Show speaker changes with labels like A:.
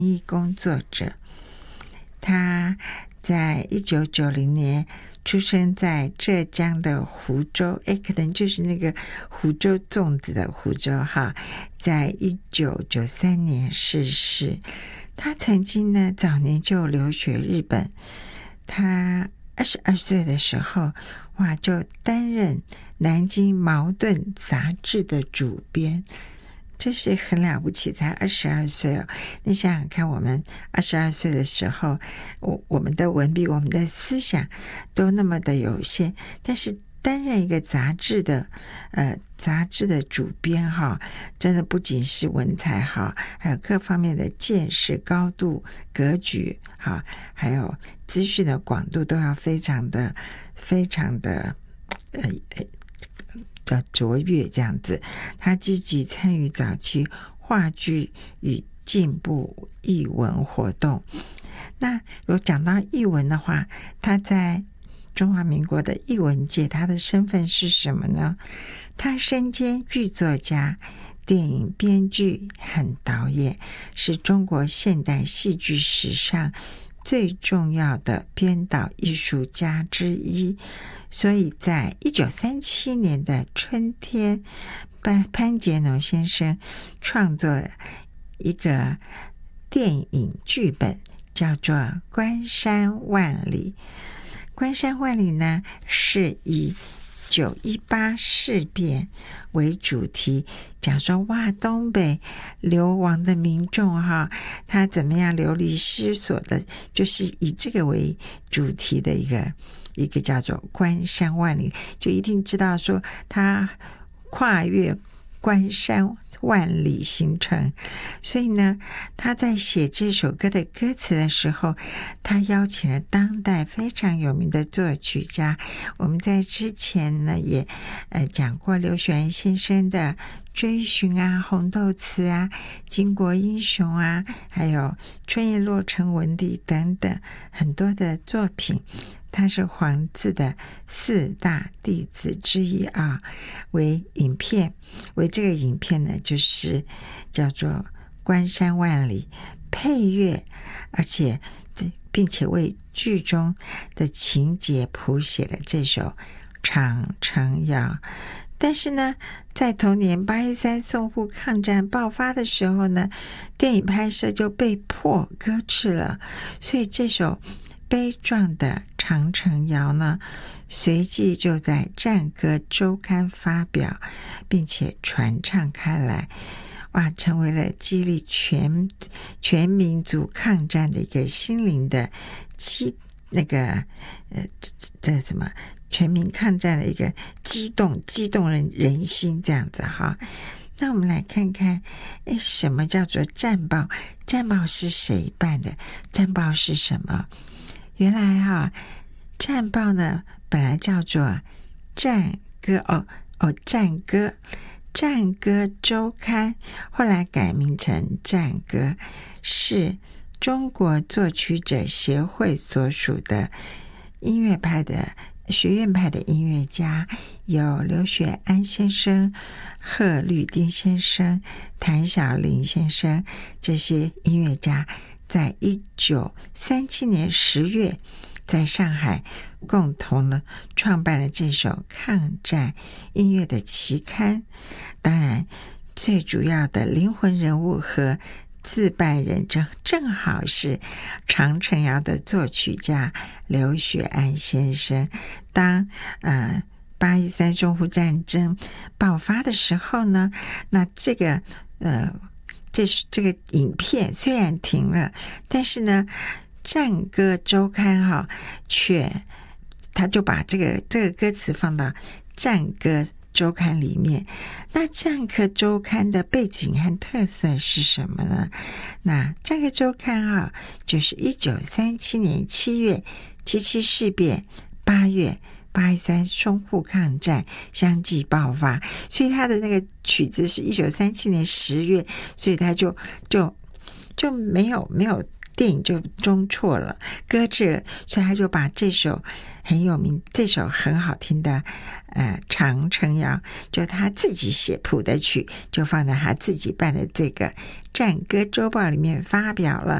A: 艺工作者。他在1990年出生在浙江的湖州，可能就是那个湖州粽子的湖州哈。在1993年逝世。他曾经呢早年就留学日本，他22岁的时候就担任南京茅盾杂志的主编，这是很了不起，才22岁哦。你想想看，我们22岁的时候，我们的文笔，我们的思想都那么的有限，但是担任一个杂志的主编真的不仅是文采好，还有各方面的见识高度、格局还有资讯的广度都要非常的卓越这样子。他积极参与早期话剧与进步艺文活动。那如果讲到艺文的话，他在中华民国的艺文界，他的身份是什么呢？他身兼剧作家、电影编剧和导演，是中国现代戏剧史上最重要的编导艺术家之一。所以在1937年的春天，潘杰农先生创作了一个电影剧本，叫做《关山万里》。关山万里呢，是以918事变为主题，讲说东北流亡的民众他怎么样流离失所的，就是以这个为主题的一个叫做关山万里，就一定知道说他跨越关山万里行程。所以呢，他在写这首歌的歌词的时候，他邀请了当代非常有名的作曲家。我们在之前呢也讲过刘雪庵先生的追寻红豆词巾帼英雄还有春叶落成文底等等很多的作品。他是黄字的4大弟子之一为这个影片呢，就是叫做关山万里配乐，并且为剧中的情节谱写了这首长城谣。但是呢，在同年813淞沪抗战爆发的时候呢，电影拍摄就被迫搁置了，所以这首悲壮的长城谣呢，随即就在战歌周刊发表，并且传唱开来，成为了激励全民族抗战的一个心灵的全民抗战的一个激动人心这样子那我们来看看什么叫做战报？战报是谁办的？战报是什么？原来战报呢本来叫做战歌战歌周刊，后来改名成战歌，是中国作曲者协会所属的音乐派的学院派的音乐家，有刘雪庵先生、贺绿汀先生、谭小林先生，这些音乐家在1937年10月在上海共同呢创办了这首抗战音乐的期刊。当然最主要的灵魂人物和自办人正好是长城谣的作曲家刘雪庵先生。当813淞沪战争爆发的时候呢，那这个影片虽然停了，但是呢战歌周刊他就把这个歌词放到战歌周刊里面。那战歌周刊的背景和特色是什么呢？那战歌周刊就是1937年7月77事变，8月813淞沪抗战相继爆发，所以他的那个曲子是1937年10月，所以他就没有电影就中辍了，搁置了，所以他就把这首很有名、这首很好听的长城谣，就他自己写谱的曲，就放在他自己办的这个战歌周报里面发表了。